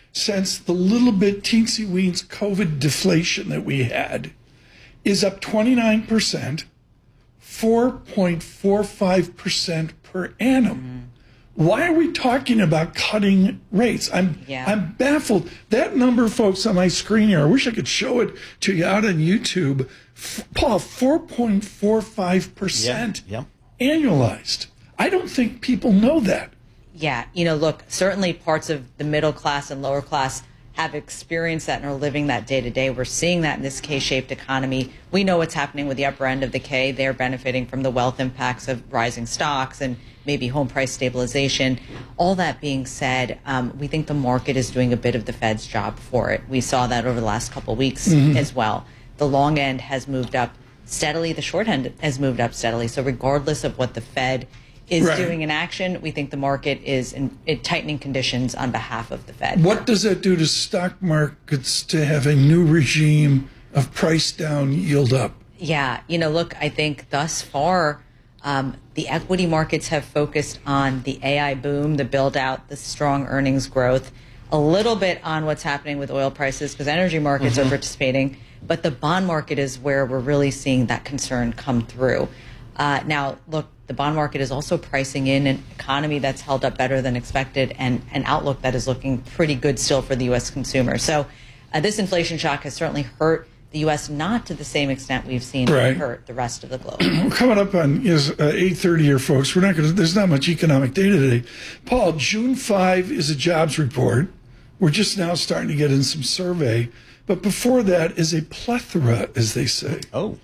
since the little bit teensy-weens COVID deflation that we had is up 29%, 4.45% per annum. Why are we talking about cutting rates? I'm baffled. That number, folks, on my screen here, I wish I could show it to you out on YouTube. Paul, 4.45% annualized. I don't think people know that. Yeah, you know, look, certainly parts of the middle class and lower class have experienced that and are living that day to day. We're seeing that in this K-shaped economy. We know what's happening with the upper end of the K. They're benefiting from the wealth impacts of rising stocks and maybe home price stabilization. All that being said, we think the market is doing a bit of the Fed's job for it. We saw that over the last couple of weeks as well. The long end has moved up steadily. The short end has moved up steadily. So regardless of what the Fed is doing in action, we think the market is in tightening conditions on behalf of the Fed. What does that do to stock markets to have a new regime of price down, yield up? Yeah, you know, look, I think thus far the equity markets have focused on the AI boom, the build out, the strong earnings growth, a little bit on what's happening with oil prices because energy markets are participating, but the bond market is where we're really seeing that concern come through. Now, look, the bond market is also pricing in an economy that's held up better than expected and an outlook that is looking pretty good still for the U.S. consumer. So this inflation shock has certainly hurt the U.S., not to the same extent we've seen hurt the rest of the globe. We're coming up on 8:30 here, folks. We're not going to. There's not much economic data today. Paul, June 5 is a jobs report. We're just now starting to get in some survey, but before that is a plethora, as they say,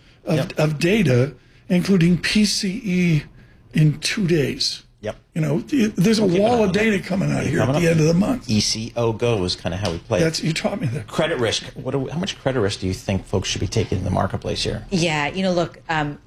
of data, including PCE in 2 days. Yep. You know, there's a wall of data coming out here at the end of the month. ECO Go is kind of how we play it. You taught me that. Credit risk. How much credit risk do you think folks should be taking in the marketplace here? Yeah, you know, look,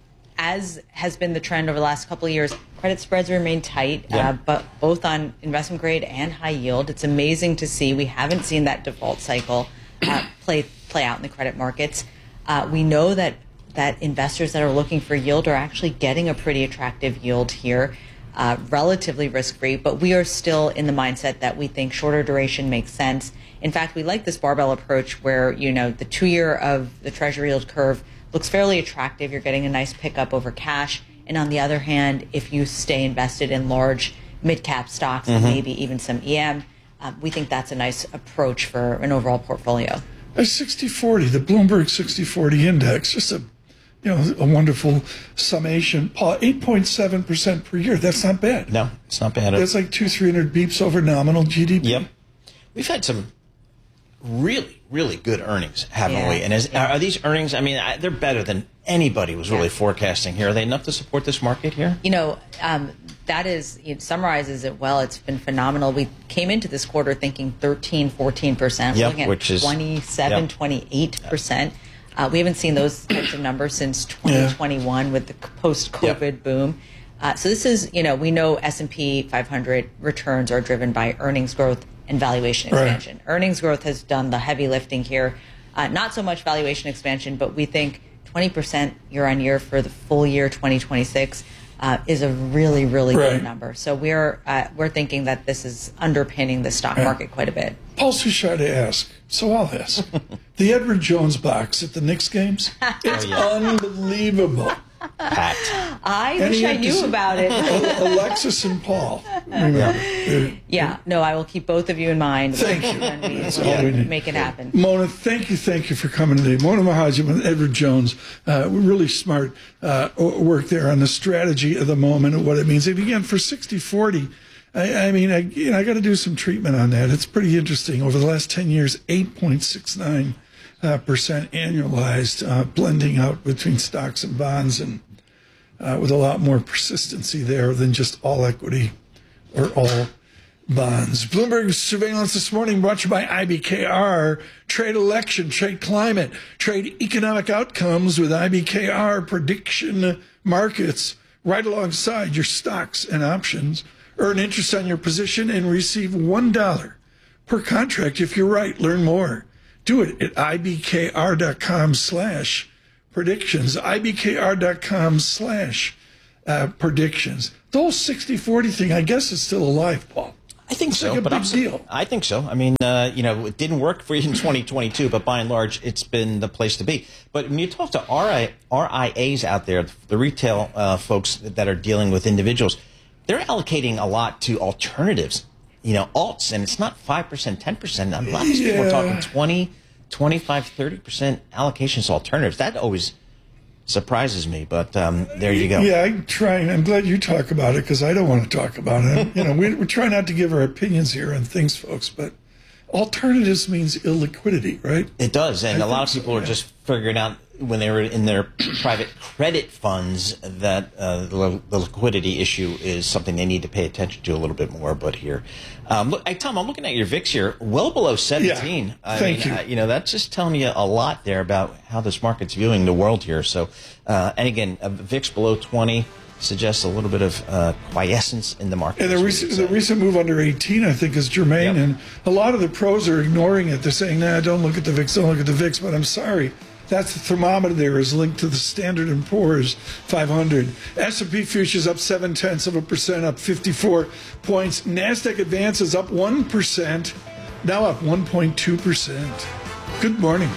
as has been the trend over the last couple of years, credit spreads remain tight, but both on investment grade and high yield. It's amazing to see. We haven't seen that default cycle play out in the credit markets. We know that investors that are looking for yield are actually getting a pretty attractive yield here, relatively risk-free, but we are still in the mindset that we think shorter duration makes sense. In fact, we like this barbell approach where, you know, the 2-year of the Treasury yield curve looks fairly attractive. You're getting a nice pickup over cash. And on the other hand, if you stay invested in large mid-cap stocks and maybe even some EM, we think that's a nice approach for an overall portfolio. A 60-40, the Bloomberg 60-40 index, just a wonderful summation. Paul, 8.7% per year. That's not bad. No, it's not bad. That's like 200-300 beeps over nominal GDP. Yep. We've had some really, really good earnings, haven't we? And are these earnings, I mean, they're better than anybody was really forecasting here. Are they enough to support this market here? You know, it summarizes it well. It's been phenomenal. We came into this quarter thinking 13, 14%. Looking at which is 27, 28%. We haven't seen those types of numbers since 2021 with the post-COVID boom. So this is, you know, we know S&P 500 returns are driven by earnings growth and valuation expansion. Earnings growth has done the heavy lifting here. Not so much valuation expansion, but we think 20% year on year for the full year 2026 is a really, really good number. So we're thinking that this is underpinning the stock market quite a bit. Paul Suchard asked, so I'll ask. The Edward Jones box at the Knicks games, it's unbelievable. Packed. I wish I knew about it. Alexis and Paul. No, I will keep both of you in mind. Thank you. When we make it happen. Mona, thank you for coming today. Mona Mahajan with Edward Jones. Really smart work there on the strategy of the moment and what it means. And again, for 60-40, I got to do some treatment on that. It's pretty interesting. Over the last 10 years, 8.69% annualized, blending out between stocks and bonds, and with a lot more persistency there than just all equity or all bonds. Bloomberg Surveillance this morning brought to you by IBKR. Trade election, trade climate, trade economic outcomes with IBKR prediction markets right alongside your stocks and options. Earn interest on your position and receive $1 per contract if you're right. Learn more. Do it at ibkr.com/predictions. ibkr.com/predictions. The whole 60-40 thing, I guess, is still alive, Paul. I think so, like a but big deal. I think so. I mean, it didn't work for you in 2022, but by and large, it's been the place to be. But when you talk to RIAs out there, the retail folks that are dealing with individuals, they're allocating a lot to alternatives, alts, and it's not 5%, 10%. A lot of these people are talking 20, 25, 30% allocations to alternatives. That always surprises me, but there you go. Yeah, I try, and I'm glad you talk about it because I don't want to talk about it. We try not to give our opinions here on things, folks, but alternatives means illiquidity, right? It does, and a lot of people are just figuring out when they were in their private credit funds that the liquidity issue is something they need to pay attention to a little bit more. But here, look, Tom, I'm looking at your VIX here, well below 17. Yeah, thank you. That's just telling you a lot there about how this market's viewing the world here. So, and again, a VIX below 20 suggests a little bit of quiescence in the market. And the recent move under 18, I think, is germane. Yep. And a lot of the pros are ignoring it. They're saying, nah, don't look at the VIX, don't look at the VIX. But I'm sorry. That's the thermometer there is linked to the Standard & Poor's 500. S&P futures up 0.7%, up 54 points. NASDAQ advances up 1%, now up 1.2%. Good morning.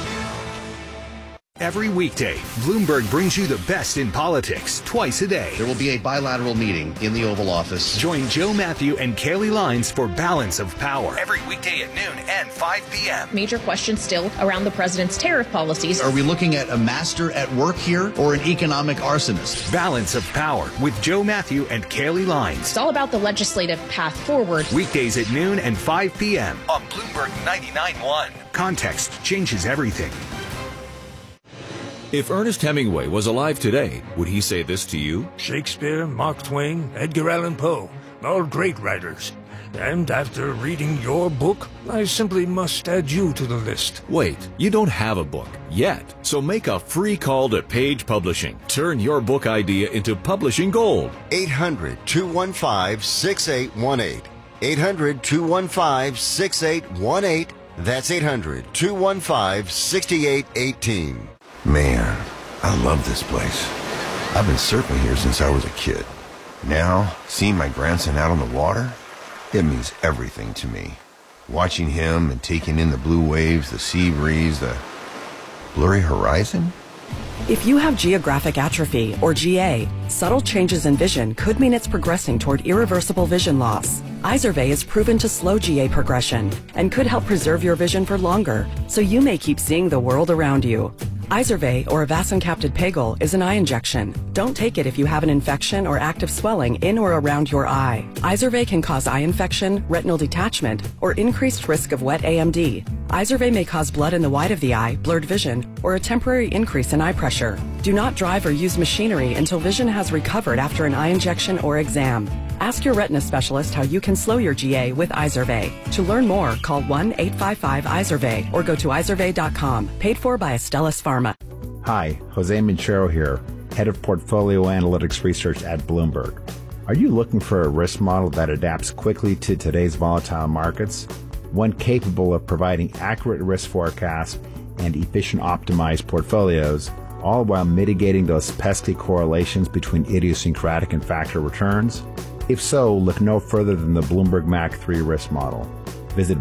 Every weekday, Bloomberg brings you the best in politics twice a day. There will be a bilateral meeting in the Oval Office. Join Joe Matthew and Kaylee Lines for Balance of Power. Every weekday at noon and 5 p.m. Major questions still around the president's tariff policies. Are we looking at a master at work here or an economic arsonist? Balance of Power with Joe Matthew and Kaylee Lines. It's all about the legislative path forward. Weekdays at noon and 5 p.m. on Bloomberg 99.1. Context changes everything. If Ernest Hemingway was alive today, would he say this to you? Shakespeare, Mark Twain, Edgar Allan Poe, all great writers. And after reading your book, I simply must add you to the list. Wait, you don't have a book yet. So make a free call to Page Publishing. Turn your book idea into publishing gold. 800-215-6818. 800-215-6818. That's 800-215-6818. Man, I love this place. I've been surfing here since I was a kid. Now, seeing my grandson out on the water, it means everything to me. Watching him and taking in the blue waves, the sea breeze, the blurry horizon. If you have geographic atrophy, or GA, subtle changes in vision could mean it's progressing toward irreversible vision loss. Izervay is proven to slow GA progression and could help preserve your vision for longer, so you may keep seeing the world around you. Izervay, or avacincaptad pegol, is an eye injection. Don't take it if you have an infection or active swelling in or around your eye. Izervay can cause eye infection, retinal detachment, or increased risk of wet AMD. Izervay may cause blood in the white of the eye, blurred vision, or a temporary increase in eye pressure. Do not drive or use machinery until vision has recovered after an eye injection or exam. Ask your retina specialist how you can slow your GA with Izervay. To learn more, call 1-855-IZERVAY or go to izervay.com. Paid for by Astellas Pharma. Hi, Jose Minchero here, Head of Portfolio Analytics Research at Bloomberg. Are you looking for a risk model that adapts quickly to today's volatile markets? One capable of providing accurate risk forecasts and efficient optimized portfolios, all while mitigating those pesky correlations between idiosyncratic and factor returns? If so, look no further than the Bloomberg MAC 3 risk model. Visit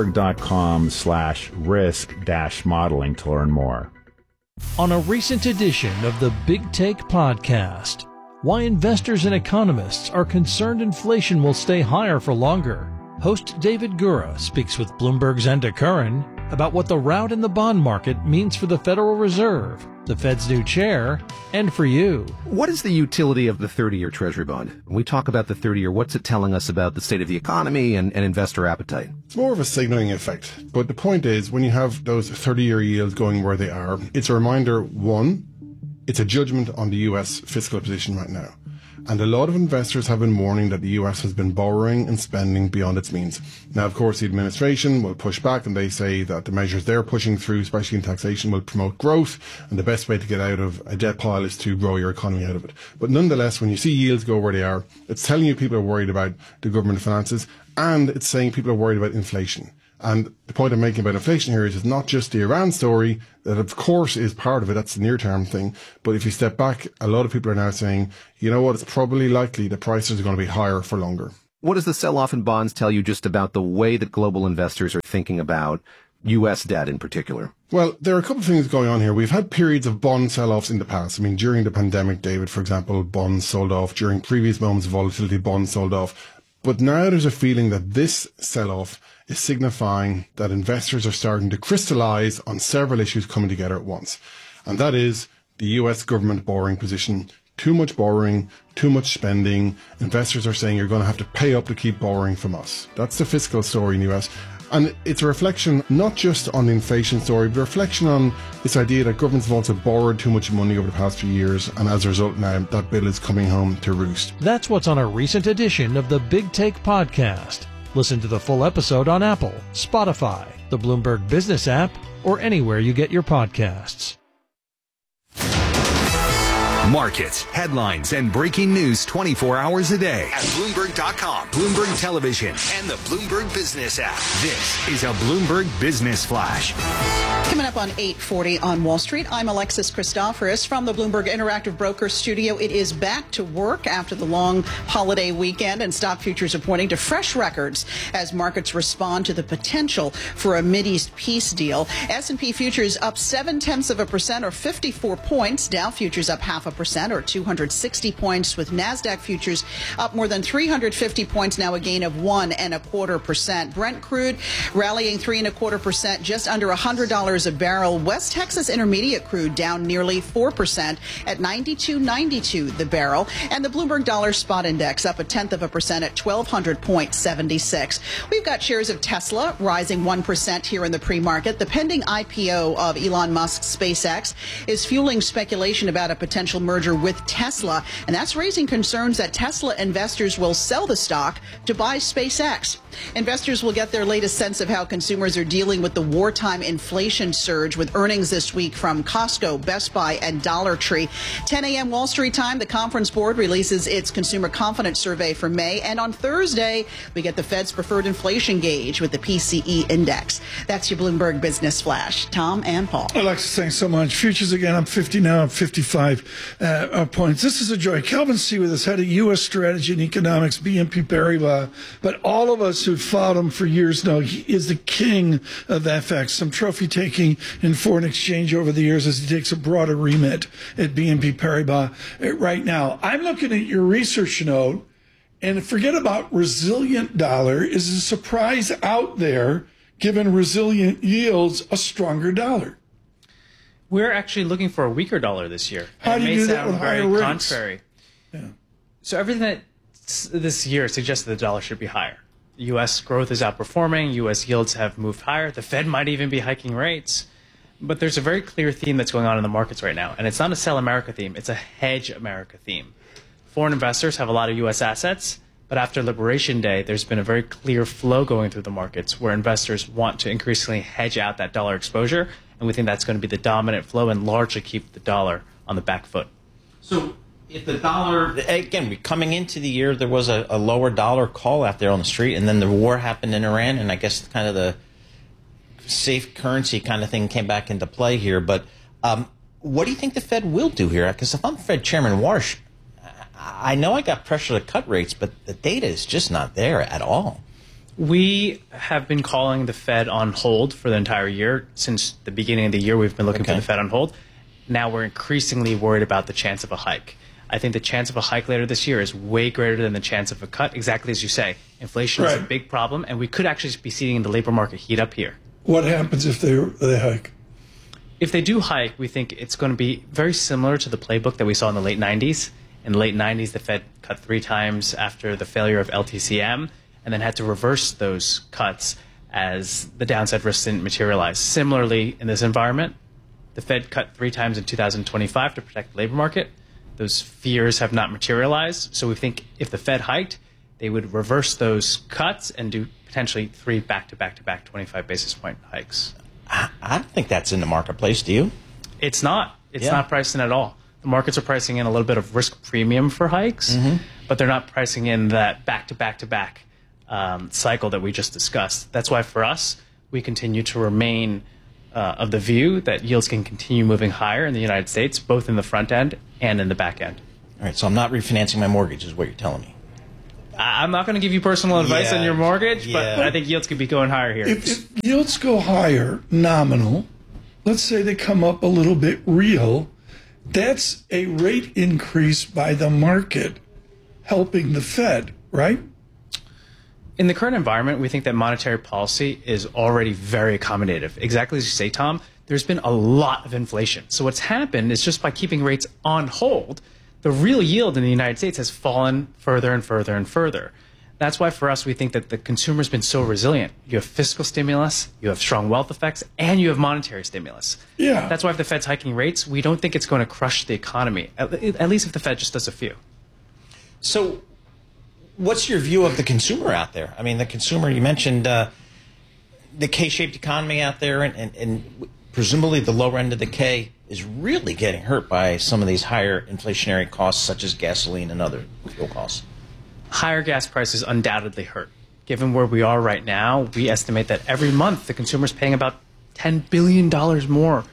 bloomberg.com/risk-modeling to learn more. On a recent edition of the Big Take podcast, why investors and economists are concerned inflation will stay higher for longer. Host David Gura speaks with Bloomberg's Enda Curran about what the rout in the bond market means for the Federal Reserve, the Fed's new chair, and for you. What is the utility of the 30-year Treasury bond? When we talk about the 30-year, what's it telling us about the state of the economy and investor appetite? It's more of a signaling effect. But the point is, when you have those 30-year yields going where they are, it's a reminder, one, it's a judgment on the U.S. fiscal position right now. And a lot of investors have been warning that the US has been borrowing and spending beyond its means. Now, of course, the administration will push back and they say that the measures they're pushing through, especially in taxation, will promote growth. And the best way to get out of a debt pile is to grow your economy out of it. But nonetheless, when you see yields go where they are, it's telling you people are worried about the government finances, and it's saying people are worried about inflation. And the point I'm making about inflation here is it's not just the Iran story, that of course is part of it, that's the near-term thing. But if you step back, a lot of people are now saying, you know what, it's probably likely that prices are going to be higher for longer. What does the sell-off in bonds tell you just about the way that global investors are thinking about U.S. debt in particular? Well, there are a couple of things going on here. We've had periods of bond sell-offs in the past. I mean, during the pandemic, David, for example, bonds sold off. During previous moments of volatility, bonds sold off. But now there's a feeling that this sell-off is signifying that investors are starting to crystallize on several issues coming together at once. And that is the US government borrowing position. Too much borrowing, too much spending. Investors are saying you're going to have to pay up to keep borrowing from us. That's the fiscal story in the US. And it's a reflection not just on the inflation story, but a reflection on this idea that governments have also borrowed too much money over the past few years. And as a result now, that bill is coming home to roost. That's what's on a recent edition of the Big Take podcast. Listen to the full episode on Apple, Spotify, the Bloomberg Business app, or anywhere you get your podcasts. Markets, headlines, and breaking news 24 hours a day at Bloomberg.com, Bloomberg Television, and the Bloomberg Business app. This is a Bloomberg Business Flash. Coming up on 8:40 on Wall Street, I'm Alexis Christoforous from the Bloomberg Interactive Brokers studio. It is back to work after the long holiday weekend, and stock futures are pointing to fresh records as markets respond to the potential for a Mideast peace deal. S&P futures up 0.7% or 54 points. Dow futures up 0.5% or 260 points, with NASDAQ futures up more than 350 points, now a gain of 1.25%. Brent crude rallying 3.25%, just under $100 a barrel. West Texas Intermediate crude down nearly 4% at $92.92 the barrel. And the Bloomberg Dollar Spot Index up 0.1% at 1,200.76. We've got shares of Tesla rising 1% here in the pre-market. The pending IPO of Elon Musk's SpaceX is fueling speculation about a potential merger with Tesla, and that's raising concerns that Tesla investors will sell the stock to buy SpaceX. Investors will get their latest sense of how consumers are dealing with the wartime inflation surge, with earnings this week from Costco, Best Buy, and Dollar Tree. 10 a.m. Wall Street time, the Conference Board releases its consumer confidence survey for May, and on Thursday, we get the Fed's preferred inflation gauge with the PCE index. That's your Bloomberg Business Flash. Tom and Paul. Alexis, thanks so much. Futures again up 50 now, up 55 points. This is a joy. Kelvin C. with us, head of U.S. strategy and economics, BNP Paribas. But all of us who've followed him for years know he is the king of FX, some trophy taking in foreign exchange over the years as he takes a broader remit at BNP Paribas right now. I'm looking at your research note, and forget about resilient dollar. Is a surprise out there, given resilient yields, a stronger dollar? We're actually looking for a weaker dollar this year. How do you do that with higher rates? Contrary. Yeah. So everything that this year suggests that the dollar should be higher. U.S. growth is outperforming. U.S. yields have moved higher. The Fed might even be hiking rates. But there's a very clear theme that's going on in the markets right now. And it's not a sell America theme. It's a hedge America theme. Foreign investors have a lot of U.S. assets. But after Liberation Day, there's been a very clear flow going through the markets where investors want to increasingly hedge out that dollar exposure. And we think that's going to be the dominant flow and largely keep the dollar on the back foot. So if the dollar, again, coming into the year, there was a lower dollar call out there on the street, and then the war happened in Iran, and I guess kind of the safe currency kind of thing came back into play here. But what do you think the Fed will do here? Because if I'm Fed Chairman Warsh, I know I got pressure to cut rates, but the data is just not there at all. We have been calling the Fed on hold for the entire year. Since the beginning of the year, we've been looking for the Fed on hold. Now we're increasingly worried about the chance of a hike. I think the chance of a hike later this year is way greater than the chance of a cut, exactly as you say. Inflation is a big problem, and we could actually be seeing the labor market heat up here. What happens if they hike? If they do hike, we think it's going to be very similar to the playbook that we saw in the late 90s. In the late 90s, the Fed cut 3 times after the failure of LTCM, and then had to reverse those cuts as the downside risks didn't materialize. Similarly, in this environment, the Fed cut 3 times in 2025 to protect the labor market. Those fears have not materialized. So we think if the Fed hiked, they would reverse those cuts and do potentially 3 back-to-back 25 basis point hikes. I don't think that's in the marketplace, do you? It's not. It's not priced in at all. The markets are pricing in a little bit of risk premium for hikes, but they're not pricing in that back-to-back cycle that we just discussed. That's why for us, we continue to remain of the view that yields can continue moving higher in the United States, both in the front end and in the back end. All right, so I'm not refinancing my mortgage is what you're telling me. I'm not going to give you personal advice on your mortgage, but I think yields could be going higher here. If yields go higher, nominal, let's say they come up a little bit real, that's a rate increase by the market helping the Fed, right? In the current environment, we think that monetary policy is already very accommodative. Exactly as you say, Tom, there's been a lot of inflation. So what's happened is just by keeping rates on hold, the real yield in the United States has fallen further and further and further. That's why for us, we think that the consumer's been so resilient. You have fiscal stimulus, you have strong wealth effects, and you have monetary stimulus. Yeah. That's why if the Fed's hiking rates, we don't think it's going to crush the economy, at least if the Fed just does a few. So what's your view of the consumer out there? I mean, the consumer, you mentioned the K-shaped economy out there, and presumably the lower end of the K is really getting hurt by some of these higher inflationary costs, such as gasoline and other fuel costs. Higher gas prices undoubtedly hurt. Given where we are right now, we estimate that every month the consumer's paying about $10 billion more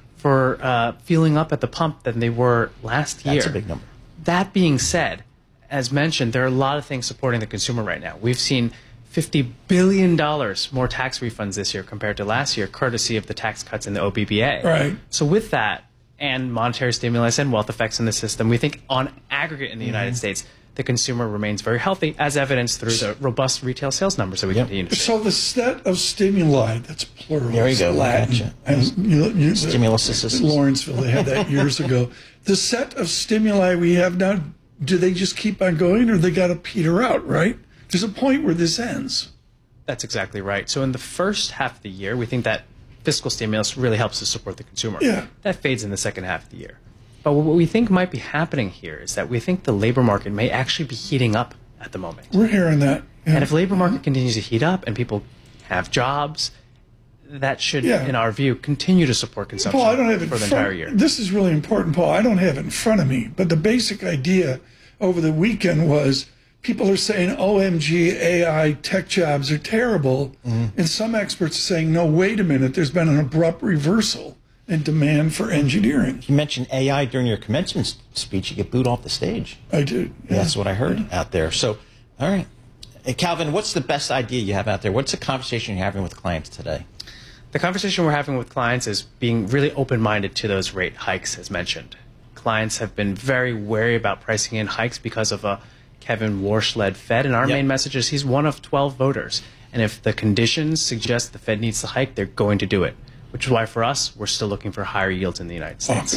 for fueling up at the pump than they were last year. That's a big number. That being said, as mentioned, there are a lot of things supporting the consumer right now. We've seen $50 billion more tax refunds this year compared to last year, courtesy of the tax cuts in the OBBA. Right. So with that, and monetary stimulus and wealth effects in the system, we think on aggregate in the United States, the consumer remains very healthy, as evidenced through the robust retail sales numbers that we continue to see. So the set of stimuli, that's plural. There you go. Latin. Gotcha. Stimulus assistance. Lawrenceville, they had that years ago. The set of stimuli we have now, do they just keep on going, or they got to peter out, right? There's a point where this ends. That's exactly right. So in the first half of the year, we think that fiscal stimulus really helps to support the consumer. Yeah. That fades in the second half of the year. But what we think might be happening here is that we think the labor market may actually be heating up at the moment. We're hearing that. Yeah. And if the labor market continues to heat up and people have jobs, that should, in our view, continue to support consumption Paul, I don't have it for the entire year. This is really important, Paul. I don't have it in front of me, but the basic idea over the weekend was people are saying, OMG, AI tech jobs are terrible. And some experts are saying, no, wait a minute, there's been an abrupt reversal in demand for engineering. You mentioned AI during your commencement speech. You get booed off the stage. I did. Yeah. That's what I heard out there. So, all right. Hey, Calvin, what's the best idea you have out there? What's the conversation you're having with clients today? The conversation we're having with clients is being really open-minded to those rate hikes, as mentioned. Clients have been very wary about pricing in hikes because of a Kevin Warsh-led Fed, and our main message is he's one of 12 voters. And if the conditions suggest the Fed needs to hike, they're going to do it, which is why for us, we're still looking for higher yields in the United States.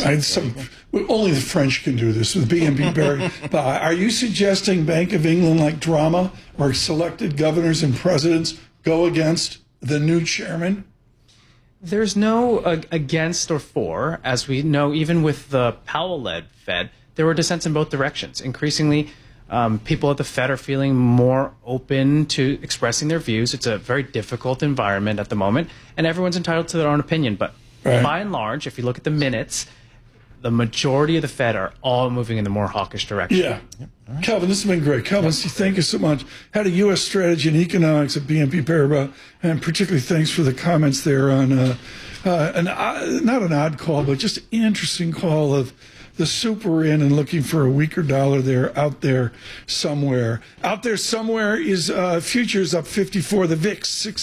Only the French can do this with BNP Paribas. Are you suggesting Bank of England-like drama where selected governors and presidents go against the new chairman? There's no against or for. As we know, even with the Powell-led Fed, there were dissents in both directions. Increasingly, people at the Fed are feeling more open to expressing their views. It's a very difficult environment at the moment, and everyone's entitled to their own opinion. But by and large, if you look at the minutes, the majority of the Fed are all moving in the more hawkish direction. Yeah. Right. Calvin, this has been great. Calvin, thank you so much. Had a U.S. strategy and economics at BNP Paribas, and particularly thanks for the comments there on, not an odd call, but just an interesting call of the super in and looking for a weaker dollar there, out there somewhere. Out there somewhere is futures up 54, the VIX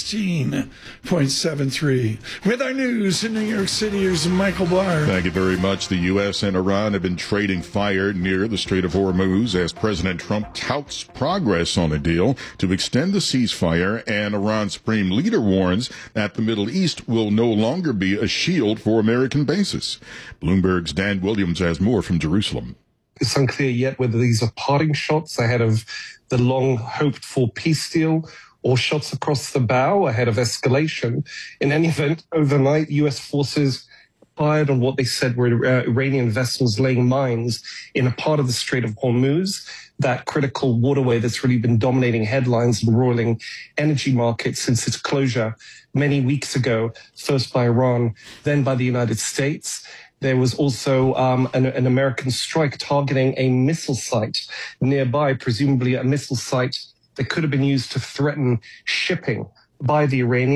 16.73. With our news in New York City, here's Michael Barr. Thank you very much. The U.S. and Iran have been trading fire near the Strait of Hormuz as President Trump touts progress on a deal to extend the ceasefire, and Iran's supreme leader warns that the Middle East will no longer be a shield for American bases. Bloomberg's Dan Williams has more from Jerusalem. It's unclear yet whether these are parting shots ahead of the long-hoped-for peace deal or shots across the bow ahead of escalation. In any event, overnight, U.S. forces fired on what they said were Iranian vessels laying mines in a part of the Strait of Hormuz, that critical waterway that's really been dominating headlines and roiling energy markets since its closure many weeks ago, first by Iran, then by the United States. There was also an American strike targeting a missile site nearby, presumably a missile site that could have been used to threaten shipping by the Iranians.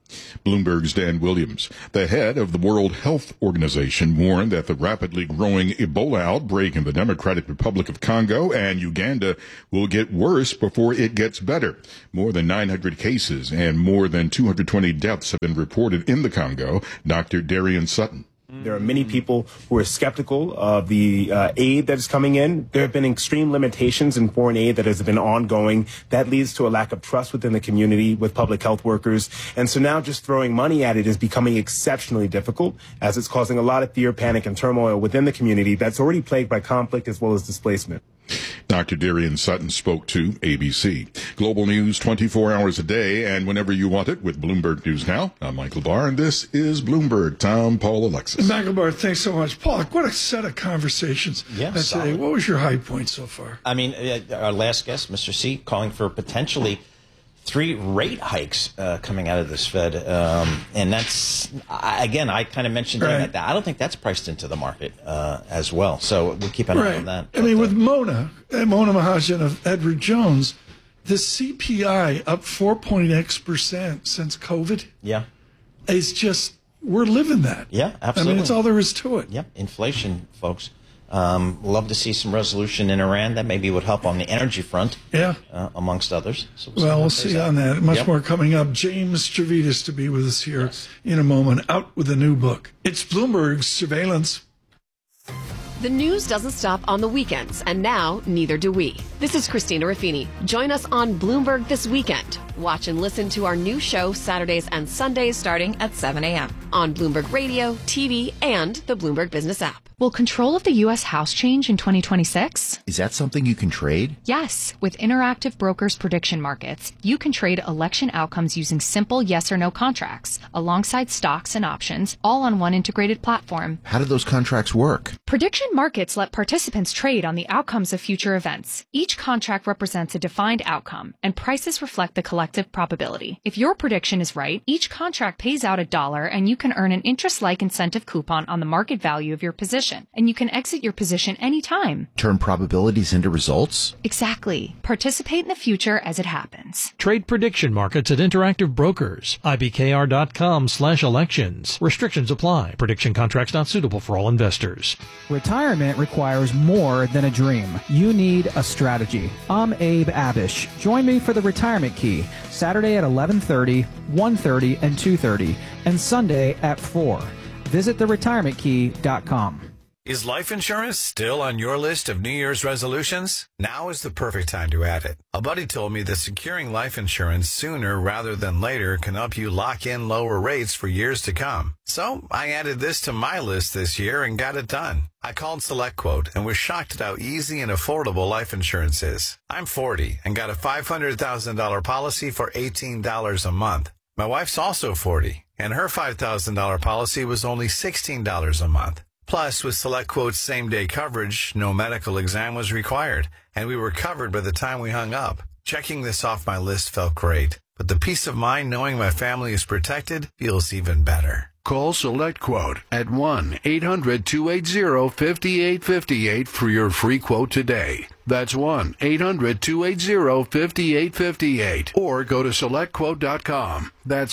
Bloomberg's Dan Williams, the head of the World Health Organization, warned that the rapidly growing Ebola outbreak in the Democratic Republic of Congo and Uganda will get worse before it gets better. More than 900 cases and more than 220 deaths have been reported in the Congo. Dr. Darian Sutton. There are many people who are skeptical of the aid that is coming in. There have been extreme limitations in foreign aid that has been ongoing. That leads to a lack of trust within the community with public health workers. And so now just throwing money at it is becoming exceptionally difficult, as it's causing a lot of fear, panic, and turmoil within the community that's already plagued by conflict as well as displacement. Dr. Darian Sutton spoke to ABC. Global news 24 hours a day and whenever you want it with Bloomberg News Now. I'm Michael Barr, and this is Bloomberg. Tom, Paul, Alexis. Michael Barr, thanks so much. Paul, what a set of conversations today. What was your high point so far? I mean, our last guest, Mr. C, calling for potentially 3 rate hikes coming out of this Fed. And that's, again, I kind of mentioned that. I don't think that's priced into the market as well. So we'll keep an eye on that. I mean, with Mona Mahajan of Edward Jones, the CPI up 4.x% since COVID. Yeah. It's just, we're living that. Yeah, absolutely. I mean, it's all there is to it. Yep, inflation, folks. Love to see some resolution in Iran. That maybe would help on the energy front, amongst others. So we'll see on that. Much more coming up. James Stavridis to be with us here in a moment, out with a new book. It's Bloomberg Surveillance. The news doesn't stop on the weekends, and now neither do we. This is Christina Ruffini. Join us on Bloomberg this weekend. Watch and listen to our new show Saturdays and Sundays starting at 7 a.m. on Bloomberg Radio, TV, and the Bloomberg Business app. Will control of the U.S. House change in 2026? Is that something you can trade? Yes. With Interactive Brokers Prediction Markets, you can trade election outcomes using simple yes or no contracts, alongside stocks and options, all on one integrated platform. How do those contracts work? Prediction markets let participants trade on the outcomes of future events. Each contract represents a defined outcome, and prices reflect the collective probability. If your prediction is right, each contract pays out $1, and you can earn an interest-like incentive coupon on the market value of your position. And you can exit your position anytime. Turn probabilities into results? Exactly. Participate in the future as it happens. Trade prediction markets at Interactive Brokers. IBKR.com/elections. Restrictions apply. Prediction contracts not suitable for all investors. Retirement requires more than a dream. You need a strategy. I'm Abe Abish. Join me for the Retirement Key, Saturday at 11:30, 1:30, and 2:30, and Sunday at 4. Visit theretirementkey.com. Is life insurance still on your list of New Year's resolutions? Now is the perfect time to add it. A buddy told me that securing life insurance sooner rather than later can help you lock in lower rates for years to come. So I added this to my list this year and got it done. I called SelectQuote and was shocked at how easy and affordable life insurance is. I'm 40 and got a $500,000 policy for $18 a month. My wife's also 40 and her $5,000 policy was only $16 a month. Plus, with SelectQuote's same-day coverage, no medical exam was required, and we were covered by the time we hung up. Checking this off my list felt great, but the peace of mind knowing my family is protected feels even better. Call SelectQuote at 1-800-280-5858 for your free quote today. That's 1-800-280-5858. Or go to SelectQuote.com. That's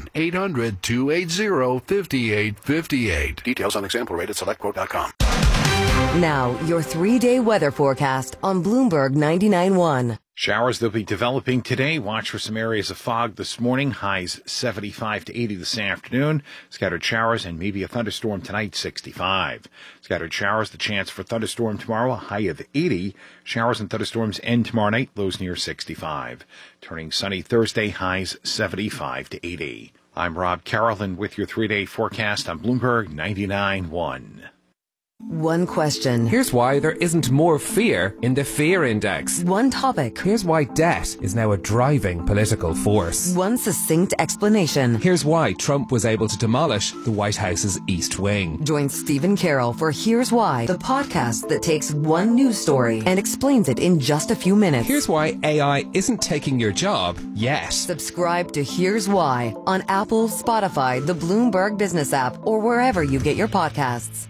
1-800-280-5858. Details on example rate at SelectQuote.com. Now, your 3-day weather forecast on Bloomberg 99.1. Showers they'll be developing today. Watch for some areas of fog this morning. Highs 75 to 80 this afternoon. Scattered showers and maybe a thunderstorm tonight, 65. Scattered showers, the chance for thunderstorm tomorrow, a high of 80. Showers and thunderstorms end tomorrow night, lows near 65. Turning sunny Thursday, highs 75 to 80. I'm Rob Carroll with your 3-day forecast on Bloomberg 99.1. One question. Here's why there isn't more fear in the fear index. One topic. Here's why debt is now a driving political force. One succinct explanation. Here's why Trump was able to demolish the White House's East Wing. Join Stephen Carroll for Here's Why, the podcast that takes one news story and explains it in just a few minutes. Here's why AI isn't taking your job yet. Subscribe to Here's Why on Apple, Spotify, the Bloomberg Business app, or wherever you get your podcasts.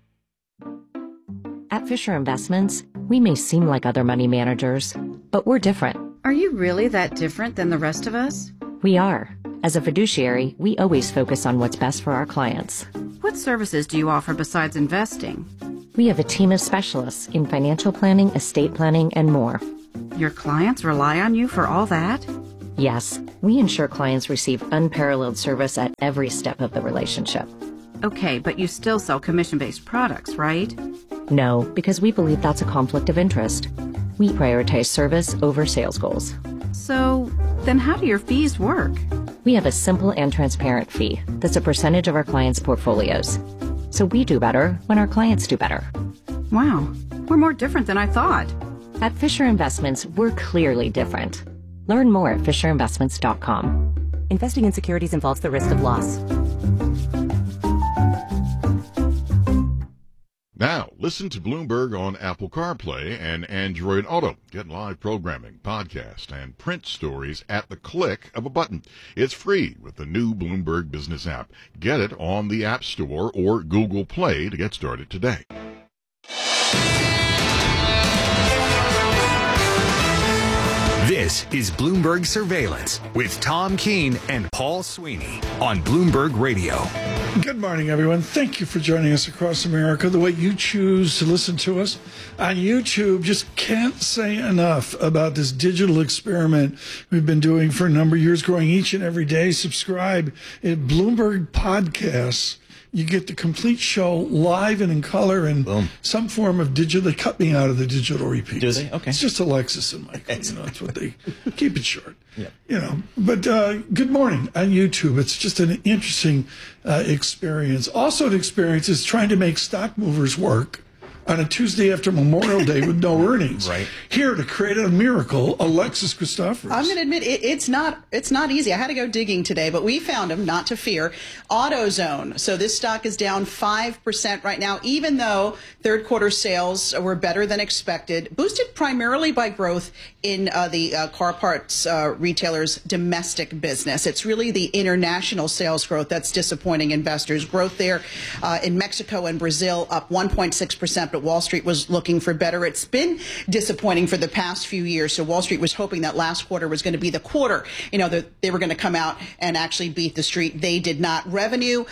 At Fisher Investments, we may seem like other money managers, but we're different. Are you really that different than the rest of us? We are. As a fiduciary, we always focus on what's best for our clients. What services do you offer besides investing? We have a team of specialists in financial planning, estate planning, and more. Your clients rely on you for all that? Yes, we ensure clients receive unparalleled service at every step of the relationship. Okay, but you still sell commission-based products, right? No, because we believe that's a conflict of interest. We prioritize service over sales goals. So, then how do your fees work? We have a simple and transparent fee that's a percentage of our clients' portfolios. So we do better when our clients do better. Wow, we're more different than I thought. At Fisher Investments, we're clearly different. Learn more at FisherInvestments.com. Investing in securities involves the risk of loss. Now, listen to Bloomberg on Apple CarPlay and Android Auto. Get live programming, podcast, and print stories at the click of a button. It's free with the new Bloomberg Business app. Get it on the App Store or Google Play to get started today. This is Bloomberg Surveillance with Tom Keene and Paul Sweeney on Bloomberg Radio. Good morning, everyone. Thank you for joining us across America. The way you choose to listen to us on YouTube, just can't say enough about this digital experiment we've been doing for a number of years, growing each and every day. Subscribe at Bloomberg Podcasts. You get the complete show live and in color and some form of digital. They cut me out of the digital repeats. Do they? Okay. It's just Alexis and Michael. You know, that's what they keep it short. Yeah. You know, but good morning on YouTube. It's just an interesting experience. Also, an experience is trying to make stock movers work on a Tuesday after Memorial Day with no earnings. Right. Here to create a miracle, Alexis Christoforous. I'm going to admit it's not easy. I had to go digging today, but we found them, not to fear. AutoZone. So this stock is down 5% right now, even though third quarter sales were better than expected, boosted primarily by growth in the car parts retailers' domestic business. It's really the international sales growth that's disappointing investors. Growth there in Mexico and Brazil up 1.6%. But Wall Street was looking for better. It's been disappointing for the past few years. So Wall Street was hoping that last quarter was going to be the quarter, you know, that they were going to come out and actually beat the street. They did not. Revenue,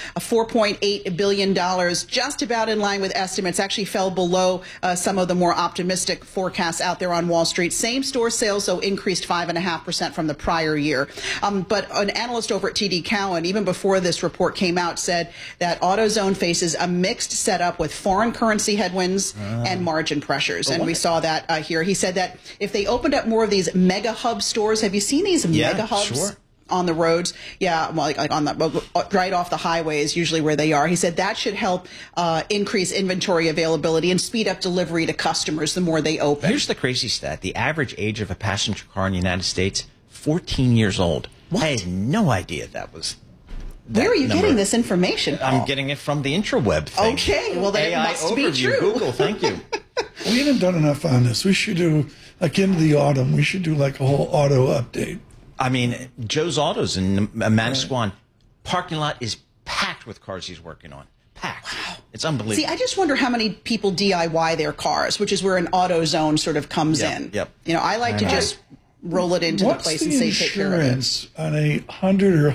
$4.8 billion, just about in line with estimates, actually fell below some of the more optimistic forecasts out there on Wall Street. Same store sales, though, increased 5.5% from the prior year. But an analyst over at TD Cowen, even before this report came out, said that AutoZone faces a mixed setup with foreign currency headwinds and margin pressures. And we saw that here. He said that if they opened up more of these mega hub stores, have you seen these mega hubs? Sure. On the roads, yeah, well, like on the right off the highway is usually where they are. He said that should help increase inventory availability and speed up delivery to customers the more they open. Here's the crazy stat: the average age of a passenger car in the United States, 14 years old. What? I had no idea that was. Where are you getting this information, Paul? I'm getting it from the intraweb thing. Okay, well, then AI it must overview. be true. Google, thank you. We haven't done enough on this. We should do, like in the autumn, we should do like a whole auto update. I mean, Joe's Autos in Manasquan parking lot is packed with cars he's working on. Packed. Wow. It's unbelievable. See, I just wonder how many people DIY their cars, which is where an AutoZone sort of comes in. Yep. You know, I like to just roll it into the place and say, take care of it. What's the insurance on a $100,000 or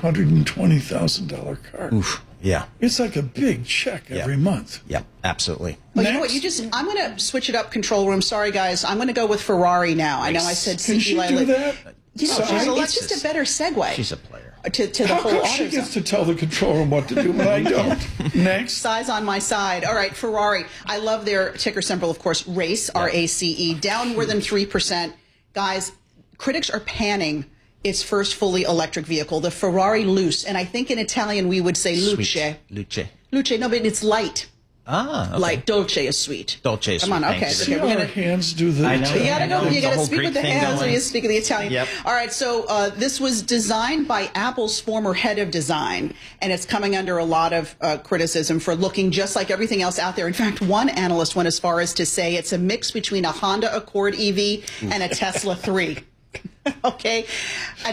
$120,000 car? Oof. Yeah. It's like a big check every month. Yep, absolutely. Well, you know what? I'm going to switch it up, control room. Sorry, guys. I'm going to go with Ferrari now. I know I said Can she do that? You know, it's just a better segue. She's a player. To the How whole come she gets to tell the control room what to do, but I don't? Next. Size on my side. All right, Ferrari. I love their ticker symbol, of course, RACE, R-A-C-E, down more than 3%. Guys, critics are panning its first fully electric vehicle, the Ferrari Luce. And I think in Italian we would say luce. Luce, no, but it's light. Ah, okay. Like dolce is sweet. Dolce is sweet. Come on, okay. See we're our hands do the. I know. You gotta go. You gotta speak Greek with the hands when you speak of the Italian. Yep. All right. So this was designed by Apple's former head of design, and it's coming under a lot of criticism for looking just like everything else out there. In fact, one analyst went as far as to say it's a mix between a Honda Accord EV and a Tesla 3. Okay, at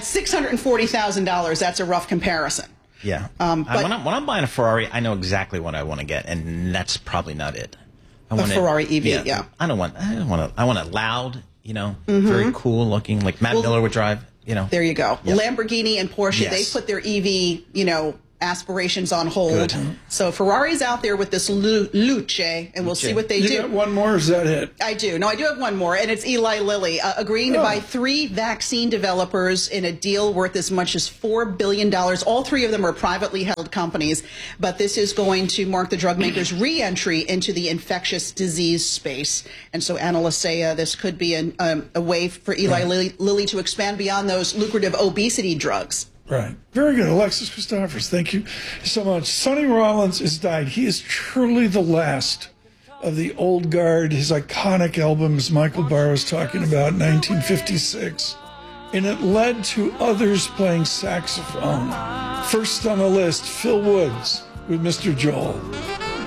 $640,000, that's a rough comparison. Yeah. But when I'm buying a Ferrari, I know exactly what I want to get, and that's probably not it. I want Ferrari EV, yeah. I want it loud, you know, very cool looking, like Matt Miller would drive. There you go. Yep. Lamborghini and Porsche, Yes. they put their EV, aspirations on hold. Good. So Ferrari's out there with this Luce, and we'll see what they do. You got one more, or is that it? I do. No, I do have one more, and it's Eli Lilly agreeing to buy 3 vaccine developers in a deal worth as much as $4 billion. All 3 of them are privately held companies, but this is going to mark the drug maker's re-entry into the infectious disease space. And so analysts say this could be a way for Eli Lilly to expand beyond those lucrative obesity drugs. Right. Very good. Alexis Christophers, thank you so much. Sonny Rollins has died. He is truly the last of the old guard. His iconic albums, Michael Barr was talking about, 1956. And it led to others playing saxophone. First on the list, Phil Woods with Mr. Joel.